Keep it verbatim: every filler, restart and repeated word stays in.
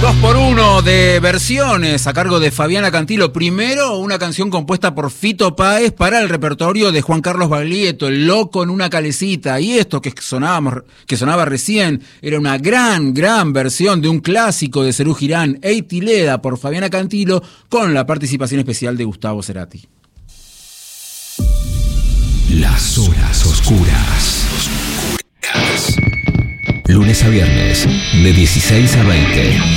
dos por uno de versiones a cargo de Fabiana Cantilo. Primero, una canción compuesta por Fito Páez para el repertorio de Juan Carlos Baglietto, El loco en una calecita. Y esto que sonábamos, que sonaba recién era una gran, gran versión de un clásico de Serú Girán, Eitileda, por Fabiana Cantilo, con la participación especial de Gustavo Cerati. Las horas oscuras. Lunes a viernes, de dieciséis a veinte.